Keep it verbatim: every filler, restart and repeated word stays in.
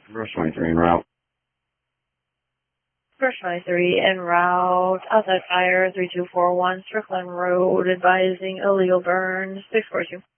First twenty-three en route. First twenty-three en route. Outside fire, three two four one, Strickland Road, advising illegal burn, six four two.